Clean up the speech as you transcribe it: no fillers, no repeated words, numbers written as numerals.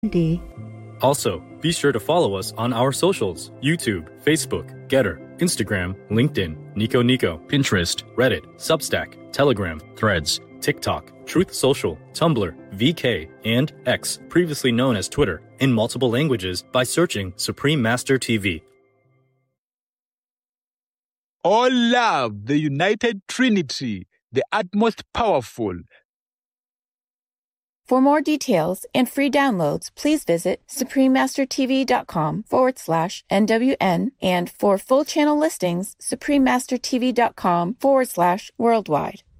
D. Also, be sure to follow us on our socials: YouTube, Facebook, Getter, Instagram, LinkedIn, Nico Nico, Pinterest, Reddit, Substack, Telegram, Threads, TikTok, Truth Social, Tumblr, VK, and X, previously known as Twitter, in multiple languages by searching Supreme Master TV. All love the United Trinity, the utmost powerful. For more details and free downloads, please visit suprememastertv.com/NWN, and for full channel listings, suprememastertv.com/worldwide.